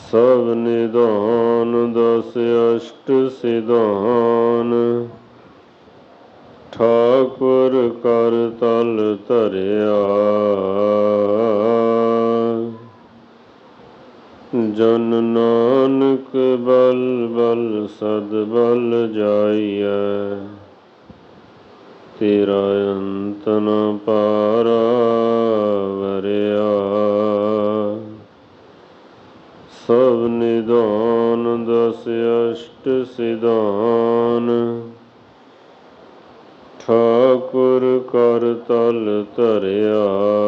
ਸਭ ਨਿਧਾਨ ਦਸ ਅਸ਼ਟ ਸਿਧਾਨ, ਠਾਕੁਰ ਕਰ ਤਲ ਧਰਿਆ। ਜਨ ਨਾਨਕ ਬਲ ਬਲ ਸਦ ਬਲ ਜਾਈਐ, ਤੇਰਾ ਅੰਤ ਨ ਪਾਰਾ ਵਰਿਆ। ਸਭ ਨਿਧਾਨ ਦਸ ਅਸ਼ਟ ਸਿਧਾਨ, ਠਾਕੁਰ ਕਰ ਤਲ ਧਰਿਆ।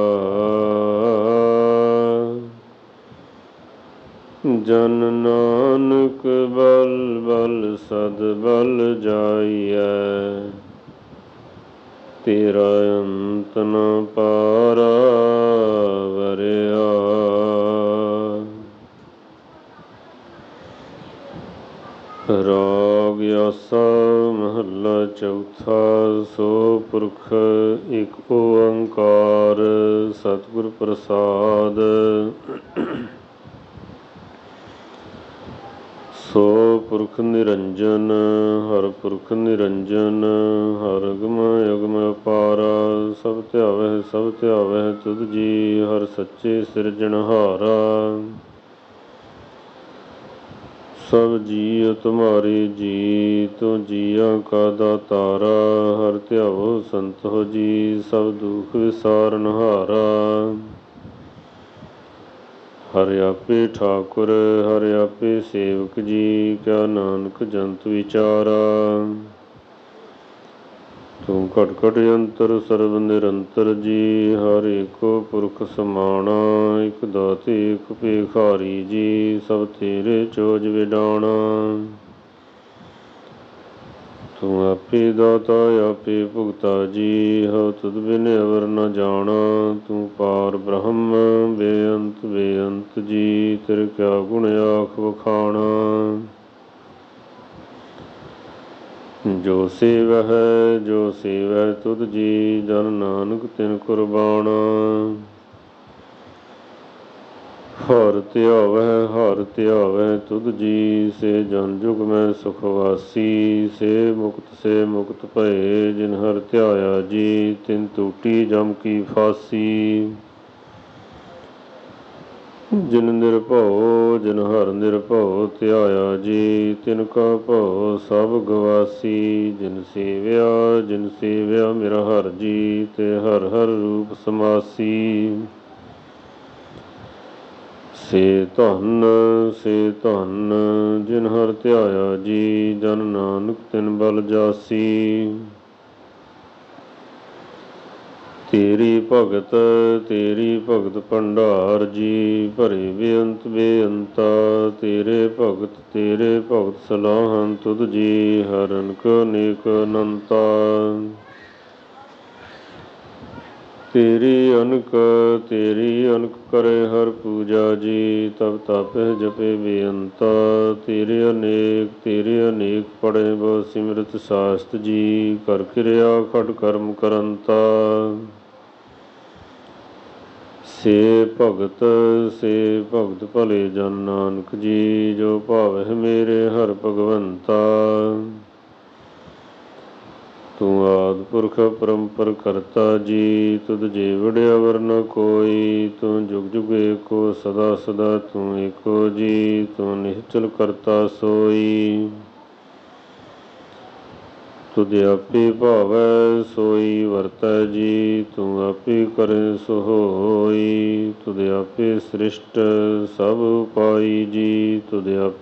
ਜਨ ਨਾਨਕ ਬਲ ਬਲ ਸਦ ਬਲ ਜਾਈਐ, ਤੇਰਾ ਅੰਤ ਨ ਪਾਰਾ ਵਰਿਆ। ਰਾਗ ਆਸਾ ਮਹੱਲਾ ਚੌਥਾ। ਸੋ ਪੁਰਖ ਇੱਕ ਓੰਕਾਰ, ਸਤਿਗੁਰ ਪ੍ਰਸਾਦ। ਸੋ ਪੁਰਖ ਨਿਰੰਜਨ, ਹਰ ਪੁਰਖ ਨਿਰੰਜਨ, ਹਰ ਅਗਮ ਅਗਮ ਅਪਾਰਾ। ਸਭ ਧਿਆਵਹਿ ਸਭ ਧਿਆਵਹਿ ਤੁਧ ਜੀ, ਹਰ ਸੱਚੇ ਸਿਰਜਣਹਾਰਾ। ਸਭ ਜੀਅ ਤੁਮਹਾਰੇ ਜੀ, ਤੂੰ ਜੀਆਂ ਕਾ ਦਾਤਾਰਾ। ਹਰ ਧਿਆਵੋ ਸੰਤੋ ਜੀ, ਸਭ ਦੁਖ ਵਿਸਾਰਨਹਾਰਾ। ਹਰਿ ਆਪੇ ਠਾਕੁਰ, ਹਰਿ ਆਪੇ ਸੇਵਕ ਜੀ, ਕਿਆ ਨਾਨਕ ਜੰਤ ਵਿਚਾਰਾ। ਤੂੰ ਘਟ ਘਟ ਅੰਤਰ ਸਰਬ ਨਿਰੰਤਰ ਜੀ, ਹਰ ਏਕੋ ਪੁਰਖ ਸਮਾਣਾ। ਇਕ ਦਾਤੇ ਇਕ ਭੇਖਾਰੀ ਜੀ, ਸਭ ਤੇਰੇ ਚੋਜ ਵਿਡਾਣਾ। ਤੂੰ ਆਪੇ ਦਾਤਾ ਆਪੇ ਭੁਗਤਾ ਜੀ, ਹਉ ਤੁਧ ਬਿਨ ਅਵਰ ਨ ਜਾਣਾ। ਤੂੰ ਪਾਰ ਬ੍ਰਹਮ ਬੇਅੰਤ ਬੇਅੰਤ ਜੀ, ਤੇਰੇ ਕਿਆ ਗੁਣ ਆਖ ਵਖਾਣਾ। ਜੋ ਸੇਵਹਿ ਜੋ ਸੇਵਹਿ ਤੁਧ ਜੀ, ਜਨ ਨਾਨਕ ਤਿਨ ਕੁਰਬਾਨਾ। ਹਰਿ ਧਿਆਵਹਿ ਤੁਧ ਜੀ, ਸੇ ਜਨ ਜੁਗ ਮੈਂ ਸੁਖ ਵਾਸੀ। ਸੇ ਮੁਕਤ ਭਏ, ਜਿਨ ਹਰਿ ਧਿਆਇਆ ਜੀ, ਤਿਨ ਟੂਟੀ ਜਮ ਕੀ ਫਾਸੀ। ਜਿਨ ਨਿਰਭਉ ਜਿਨ ਹਰਿ ਨਿਰਭਉ ਧਿਆਇਆ ਜੀ, ਤਿਨ ਕਾ ਭਉ ਸਭ ਗਵਾਸੀ। ਜਿਨ ਸੇਵਿਆ ਮੇਰਾ ਹਰਿ ਜੀ, ਤੇ ਹਰਿ ਹਰਿ ਰੂਪ ਸਮਾਸੀ। ਸੇ ਧਨ ਜਿਨ ਹਰਿ ਧਿਆਇਆ ਜੀ, ਜਨ ਨਾਨਕ ਤਿਨ ਬਲ ਜਾਸੀ। ਤੇਰੀ ਭਗਤ ਭੰਡਾਰ ਜੀ, ਭਰੇ ਬੇਅੰਤ ਬੇਅੰਤਾ। ਤੇਰੇ ਭਗਤ ਸਲਾਹਨ ਤੁਧ ਜੀ, ਹਰਿ ਅਨਕ ਅਨੇਕ ਅਨੰਤਾ। ਤੇਰੀ ਅਨਕ ਕਰੇ ਹਰ ਪੂਜਾ ਜੀ, ਤਬ ਤਾਪਹਿ ਜਪੇ ਬੇਅੰਤਾ। ਤੇਰੇ ਅਨੇਕ ਪੜ੍ਹੇ ਬਹੁ ਸਿਮਰਤ ਸਾਸਤ ਜੀ, ਕਰ ਕਿਰਿਆ ਖਟ ਕਰਮ ਕਰੰਤਾ। ਸੇ ਭਗਤ ਭਲੇ ਜਨ ਨਾਨਕ ਜੀ, ਜੋ ਭਾਵਹਿ ਮੇਰੇ ਹਰਿ ਭਗਵੰਤਾ। ਤੂੰ ਆਦਿ ਪੁਰਖ ਅਪਰੰਪਰ ਕਰਤਾ ਜੀ, ਤੁਧ ਜੀਵੜ ਅਵਰ ਨ ਕੋਈ। ਤੂੰ ਜੁਗ ਜੁਗ ਏਕੋ ਸਦਾ ਸਦਾ ਤੂੰ ਏਕੋ ਜੀ, ਤੂੰ ਨਿਹਚਲ ਕਰਤਾ ਸੋਈ। ਤੁਧ ਆਪੇ ਭਾਵੈ ਸੋਈ ਵਰਤੈ ਜੀ, ਤੂੰ ਆਪੇ ਕਰੇ ਸੋ ਹੋਈ। ਤੁਧ ਆਪੇ ਸ੍ਰਿਸ਼ਟ ਸਭ ਉਪਾਈ ਜੀ, ਤੁਧ ਆਪੇ